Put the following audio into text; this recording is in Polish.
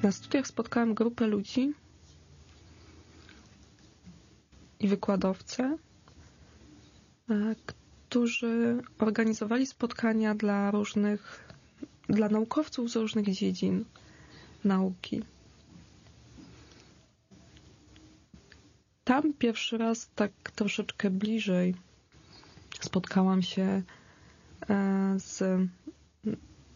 Na studiach spotkałam grupę ludzi i wykładowcę, którzy organizowali spotkania dla naukowców z różnych dziedzin nauki. Tam pierwszy raz tak troszeczkę bliżej spotkałam się z